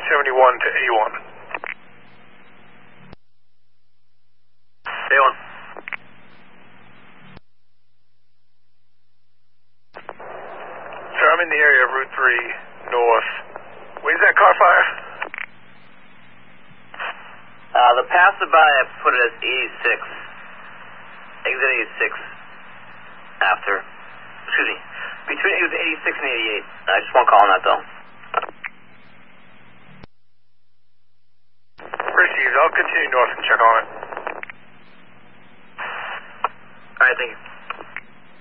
71 to A1. A1. Sir, I'm in the area of Route 3 North. Where's that car fire? The passerby, I put it as 86. Exit 86. After. Excuse me. Between it was 86 and 88. I just won't call on that though. Received. I'll continue north and check on it.